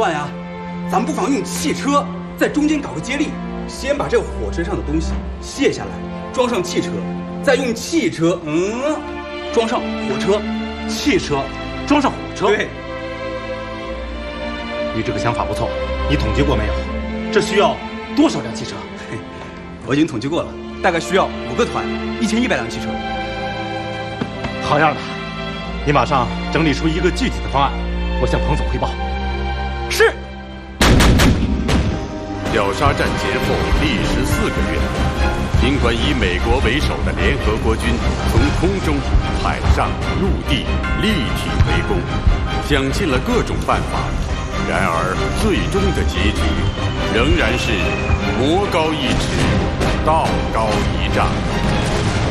算呀？咱们不妨用汽车在中间搞个接力，先把这个火车上的东西卸下来，装上汽车，再用汽车装上火车， 汽车装上火车。 对， 你这个想法不错，你统计过没有？这需要多少辆汽车？ 我已经统计过了，大概需要5个团，1100辆汽车。 好样的！你马上整理出一个具体的方案，我向彭总汇报。是。 绞杀战结束历时4个月，尽管以美国为首的联合国军从空中、海上、陆地立体围攻，想尽了各种办法，然而最终的结局仍然是魔高一尺，道高一丈。